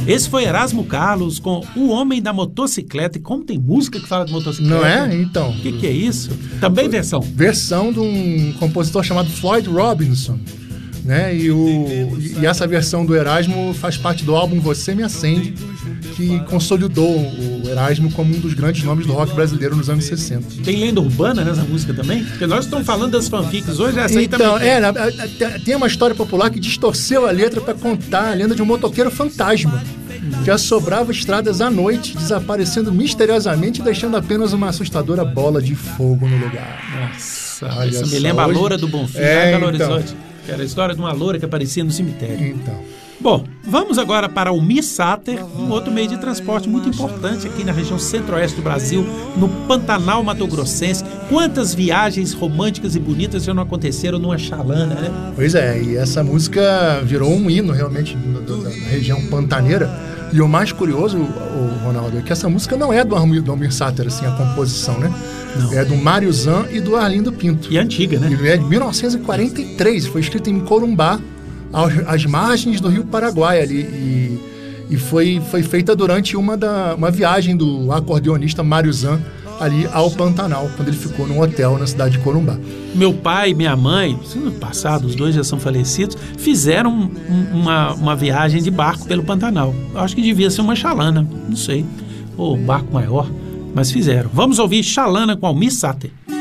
Esse foi Erasmo Carlos com O Homem da Motocicleta. E como tem música que fala de motocicleta? Não é? Então. O que é isso? Também versão. Versão de um compositor chamado Floyd Robinson. Né? E essa versão do Erasmo faz parte do álbum Você Me Acende, que consolidou o Erasmo como um dos grandes nomes do rock brasileiro nos anos 60. Tem lenda urbana nessa música também? Porque nós estamos falando das fanfics hoje, essa aí então, também. Tem uma história popular que distorceu a letra para contar a lenda de um motoqueiro fantasma que assobrava estradas à noite, desaparecendo misteriosamente e deixando apenas uma assustadora bola de fogo no lugar. Nossa, isso me lembra hoje... a Loura do Bonfim, Belo então. Horizonte. Que era a história de uma loura que aparecia no cemitério. Então. Bom, vamos agora para o MiSater, um outro meio de transporte muito importante aqui na região centro-oeste do Brasil, no Pantanal Mato-Grossense. Quantas viagens românticas e bonitas já não aconteceram numa chalana, né? Pois é, e essa música virou um hino realmente da região pantaneira. E o mais curioso, Ronaldo, é que essa música não é do Almir Sater, assim, a composição, né? Não. É do Mário Zan e do Arlindo Pinto. E antiga, né? E é de 1943, foi escrita em Corumbá, às margens do Rio Paraguai ali. E foi feita durante uma viagem do acordeonista Mário Zan ali ao Pantanal, quando ele ficou num hotel na cidade de Corumbá. Meu pai e minha mãe, no passado, os dois já são falecidos, fizeram uma viagem de barco pelo Pantanal. Eu acho que devia ser uma chalana, não sei, ou um barco maior, mas fizeram. Vamos ouvir Chalana com Almir Sater.